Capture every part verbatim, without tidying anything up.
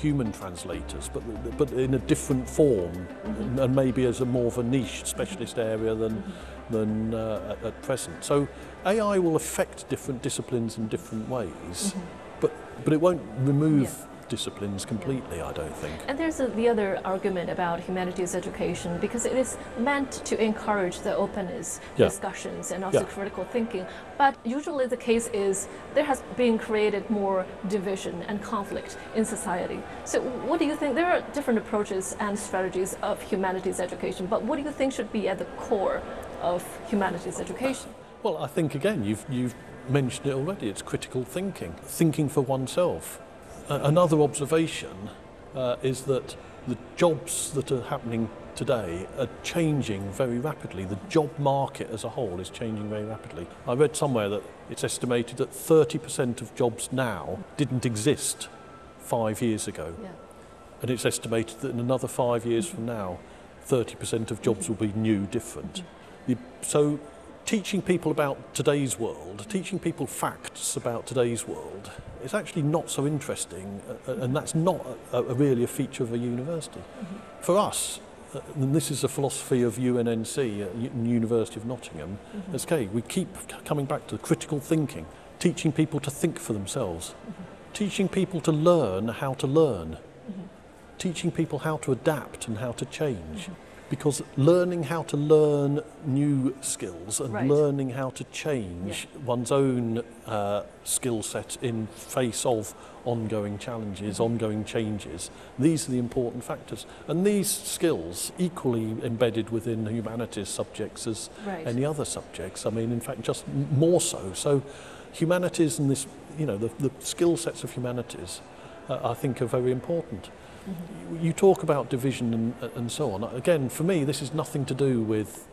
human translators, but but in a different form, mm-hmm. and maybe as a more of a niche specialist area than mm-hmm. than uh, at, at present. So A I will affect different disciplines in different ways, mm-hmm. but but it won't remove yeah. disciplines completely, I don't think. And there's a, the other argument about humanities education, because it is meant to encourage the openness, yeah. discussions, and also yeah. critical thinking. But usually the case is there has been created more division and conflict in society. So what do you think? There are different approaches and strategies of humanities education, but what do you think should be at the core of humanities education? Well, I think, again, you've, you've mentioned it already. It's critical thinking, thinking for oneself. Another observation uh, is that the jobs that are happening today are changing very rapidly. The job market as a whole is changing very rapidly. I read somewhere that it's estimated that thirty percent of jobs now didn't exist five years ago. Yeah. And it's estimated that in another five years mm-hmm. from now, thirty percent of jobs mm-hmm. will be new, different. Mm-hmm. So teaching people about today's world, teaching people facts about today's world, is actually not so interesting, uh, and that's not a, a really a feature of a university. Mm-hmm. For us, uh, and this is the philosophy of U N N C, uh, University of Nottingham, mm-hmm. S K, we keep coming back to critical thinking, teaching people to think for themselves, mm-hmm. teaching people to learn how to learn, mm-hmm. teaching people how to adapt and how to change. Mm-hmm. Because learning how to learn new skills and right. learning how to change yeah. one's own uh, skill set in face of ongoing challenges, mm-hmm. ongoing changes, these are the important factors. And these skills equally embedded within humanities subjects as right. any other subjects. I mean, in fact, just more so. So humanities and this, you know, the, the skill sets of humanities, uh, I think, are very important. Mm-hmm. You talk about division and, and so on. Again, for me, this is nothing to do with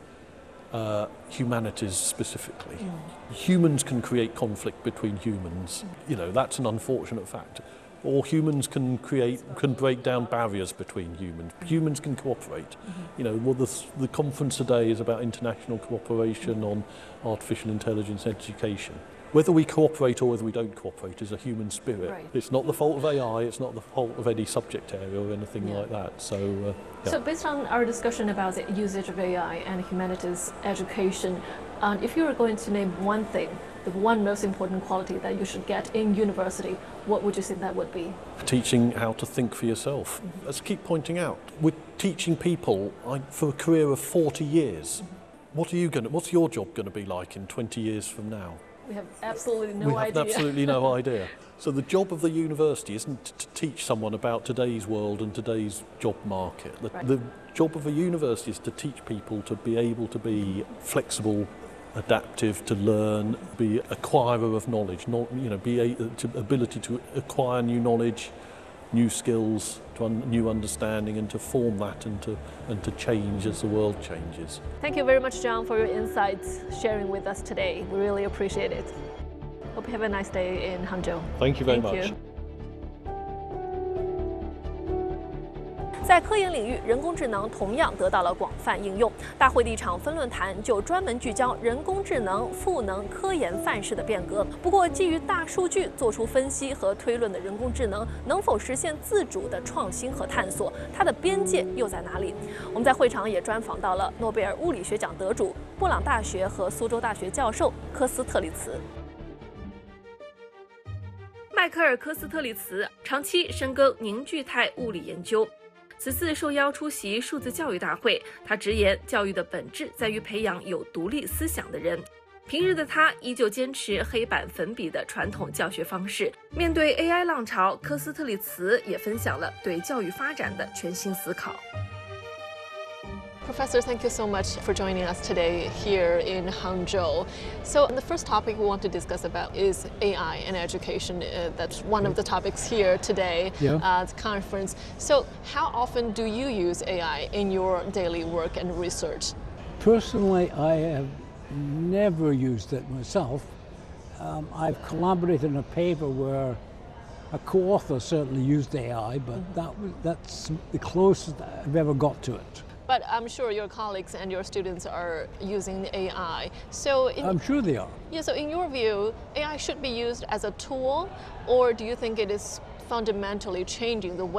uh, humanities specifically. Mm. Humans can create conflict between humans. Mm. You know, that's an unfortunate fact. Or humans can create, can break down barriers between humans. Humans can cooperate. Mm-hmm. You know, well, the, the conference today is about international cooperation mm-hmm. on artificial intelligence education. Whether we cooperate or whether we don't cooperate is a human spirit. Right. It's not the fault of A I, it's not the fault of any subject area or anything yeah. like that. So, uh, yeah. So based on our discussion about the usage of A I and humanities education, um, if you were going to name one thing, the one most important quality that you should get in university, what would you say that would be? Teaching how to think for yourself. Mm-hmm. Let's keep pointing out, we're teaching people I, for a career of forty years. Mm-hmm. What are you going to, what's your job going to be like in twenty years from now? We have absolutely no we idea. We have absolutely no idea. So the job of the university isn't to teach someone about today's world and today's job market. The, right. the job of a university is to teach people to be able to be flexible, adaptive, to learn, be acquirer of knowledge, not, you know, be a, to ability to acquire new knowledge, new skills, to un, new understanding, and to form that and to and to change as the world changes. Thank you very much, John, for your insights sharing with us today. We really appreciate it. Hope you have a nice day in Hangzhou. Thank you very Thank much. You. 在科研领域，人工智能同样得到了广泛应用。大会的一场分论坛就专门聚焦人工智能赋能科研范式的变革。不过，基于大数据做出分析和推论的人工智能，能否实现自主的创新和探索？它的边界又在哪里？我们在会场也专访到了诺贝尔物理学奖得主、布朗大学和苏州大学教授科斯特里茨。 迈克尔·科斯特里茨长期深耕凝聚态物理研究，此次受邀出席数字教育大会，他直言，教育的本质在于培养有独立思想的人。平日的他依旧坚持黑板粉笔的传统教学方式。面对 A I 浪潮，科斯特里茨也分享了对教育发展的全新思考。 Professor, thank you so much for joining us today here in Hangzhou. So the first topic we want to discuss about is A I and education. Uh, that's one of the topics here today yeah. at the conference. So how often do you use A I in your daily work and research? Personally, I have never used it myself. Um, I've collaborated in a paper where a co-author certainly used A I, but mm-hmm. that was, that's the closest I've ever got to it. But I'm sure your colleagues and your students are using A I. So in, I'm sure they are. Yeah, so in your view, A I should be used as a tool, or do you think it is fundamentally changing the way